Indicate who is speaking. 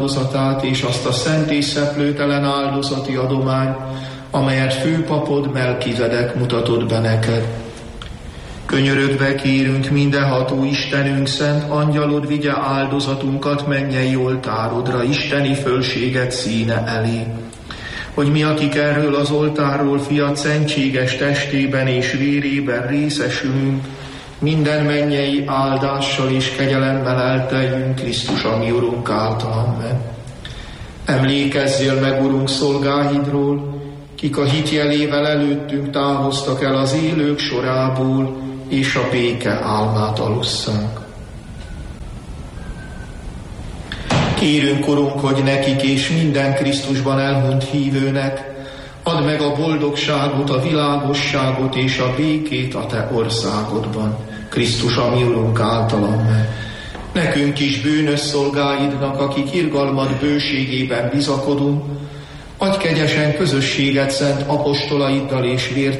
Speaker 1: áldozatát és azt a szent és szeplőtelen áldozati adományt, amelyet főpapod Melkizedek mutatott be neked. Könyörögve kérünk mindenható Istenünk, szent angyalod vigye áldozatunkat mennyei oltárodra, isteni fölséget színe elé. Hogy mi, akik erről az oltárról fiat szentséges testében és vérében részesülünk, minden mennyei áldással és kegyelemmel elteljünk Krisztus, ami Urunk által. Amen. Emlékezzél meg, Urunk, szolgáidról, kik a hit jelével előttünk távoztak el az élők sorából, és a béke álmát alusszák. Kérünk, Urunk, hogy nekik és minden Krisztusban elhunyt hívőnek add meg a boldogságot, a világosságot és a békét a Te országodban, Krisztus, a mi Urunk által. Amen. Nekünk is bűnös szolgáidnak, akik irgalmad bőségében bizakodunk, adj kegyesen közösséget szent apostolaiddal és vértestvéreinkkal,